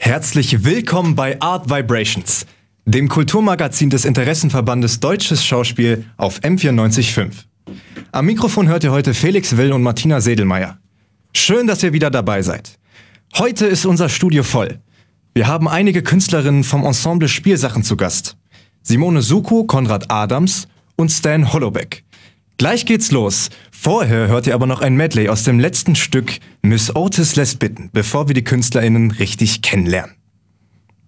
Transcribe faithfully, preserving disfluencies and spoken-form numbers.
Herzlich willkommen bei Art Vibrations, dem Kulturmagazin des Interessenverbandes Deutsches Schauspiel auf M vierundneunzig Komma fünf. Am Mikrofon hört ihr heute Felix Will und Martina Sedelmeier. Schön, dass ihr wieder dabei seid. Heute ist unser Studio voll. Wir haben einige Künstlerinnen vom Ensemble Spielsachen zu Gast. Simone Suku, Konrad Adams und Stan Holobeck. Gleich geht's los. Vorher hört ihr aber noch ein Medley aus dem letzten Stück Miss Otis lässt bitten, bevor wir die KünstlerInnen richtig kennenlernen.